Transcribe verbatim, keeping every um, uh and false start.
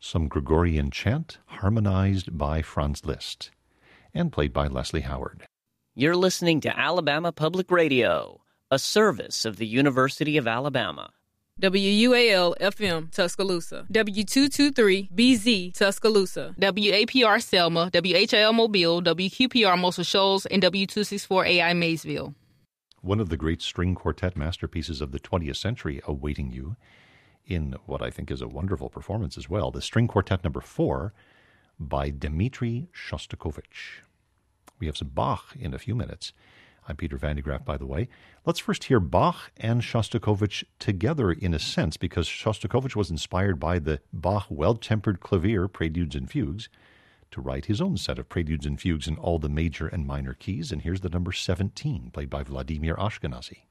some Gregorian chant harmonized by Franz Liszt and played by Leslie Howard. You're listening to Alabama Public Radio, a service of the University of Alabama. W U A L F M Tuscaloosa, W two twenty-three B Z Tuscaloosa, W A P R Selma, W H L Mobile, W Q P R Muscle Shoals, and W two sixty-four A I Maysville. One of the great string quartet masterpieces of the twentieth century awaiting you in what I think is a wonderful performance as well, the String Quartet Number four by Dmitri Shostakovich. We have some Bach in a few minutes. I'm Peter Van de Graaff, by the way. Let's first hear Bach and Shostakovich together in a sense, because Shostakovich was inspired by the Bach Well-Tempered Clavier Preludes and Fugues to write his own set of Preludes and Fugues in all the major and minor keys. And here's the number seventeen, played by Vladimir Ashkenazy.